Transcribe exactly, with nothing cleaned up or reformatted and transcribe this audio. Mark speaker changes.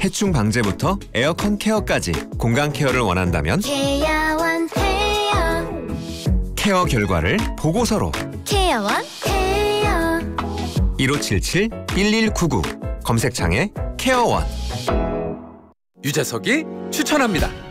Speaker 1: 해충 방제부터 에어컨 케어까지 공간 케어를 원한다면
Speaker 2: 케어원 헤어
Speaker 1: 케어 결과를 보고서로
Speaker 2: 케어원 헤어
Speaker 1: 일오칠칠 일일구구 검색창에 케어원.
Speaker 3: 유재석이 추천합니다.